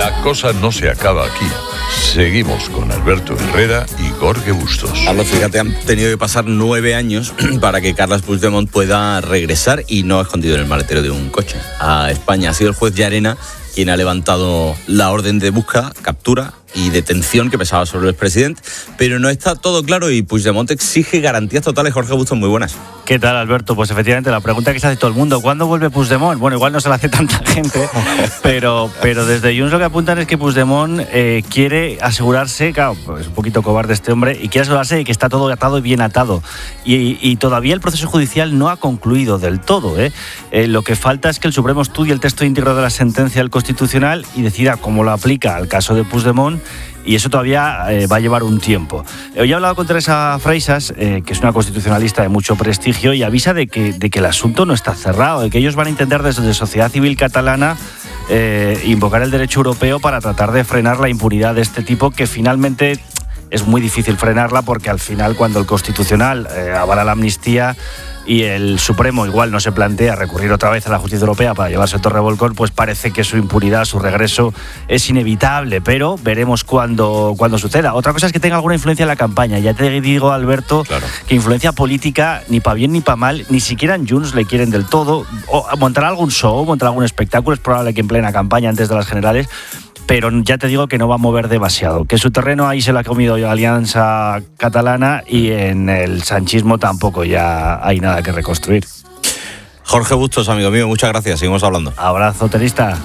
La cosa no se acaba aquí. Seguimos con Alberto Herrera y Jorge Bustos. Carlos, fíjate, han tenido que pasar 9 años para que Carles Puigdemont pueda regresar y no escondido en el maletero de un coche a España. Ha sido el juez Llarena quien ha levantado la orden de busca, captura y detención que pesaba sobre el expresidente, pero no está todo claro y Puigdemont exige garantías totales. Jorge Bustos, muy buenas. ¿Qué tal, Alberto? Pues efectivamente, la pregunta que se hace todo el mundo, ¿cuándo vuelve Puigdemont? Bueno, igual no se la hace tanta gente, pero desde Junts lo que apuntan es que Puigdemont quiere asegurarse, claro, es un poquito cobarde este hombre, y quiere asegurarse de que está todo atado y bien atado. Y todavía el proceso judicial no ha concluido del todo. Lo que falta es que el Supremo estudie el texto íntegro de la sentencia del Constitucional y decida cómo lo aplica al caso de Puigdemont, y eso todavía va a llevar un tiempo. Hoy he hablado con Teresa Freixas, que es una constitucionalista de mucho prestigio, y avisa de que el asunto no está cerrado, de que ellos van a intentar desde Sociedad Civil Catalana invocar el derecho europeo para tratar de frenar la impunidad de este tipo, que finalmente es muy difícil frenarla, porque al final, cuando el Constitucional avala la amnistía y el Supremo igual no se plantea recurrir otra vez a la justicia europea para llevarse otro revolcón, pues parece que su impunidad, su regreso es inevitable, pero veremos cuándo suceda. Otra cosa es que tenga alguna influencia en la campaña. Ya te digo, Alberto, claro, que influencia política ni para bien ni para mal, ni siquiera en Junts le quieren del todo. O montará algún show, montará algún espectáculo, es probable que en plena campaña, antes de las generales, pero ya te digo que no va a mover demasiado, que su terreno ahí se lo ha comido la Alianza Catalana, y en el sanchismo tampoco ya hay nada que reconstruir. Jorge Bustos, amigo mío, muchas gracias, seguimos hablando. Abrazo, tenista.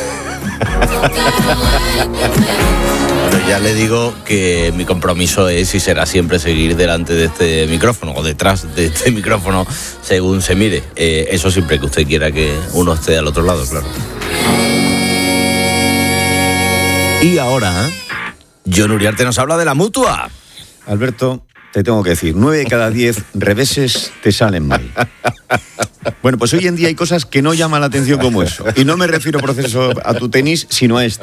Bueno, ya le digo que mi compromiso es y será siempre seguir delante de este micrófono o detrás de este micrófono, según se mire. Eso siempre que usted quiera que uno esté al otro lado, claro. Y ahora, Jon Uriarte nos habla de la Mutua. Alberto, te tengo que decir, 9 de cada 10 reveses te salen mal. Bueno, pues hoy en día hay cosas que no llaman la atención como eso. Y no me refiero, proceso, a tu tenis, sino a esta.